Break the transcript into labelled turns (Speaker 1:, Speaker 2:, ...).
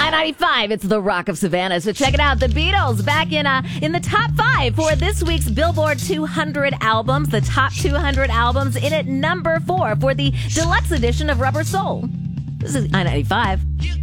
Speaker 1: I-95, it's the Rock of Savannah. So check it out. The Beatles back in the top 5 for this week's Billboard 200 albums. The top 200 albums in at number 4 for the deluxe edition of Rubber Soul. This is I-95.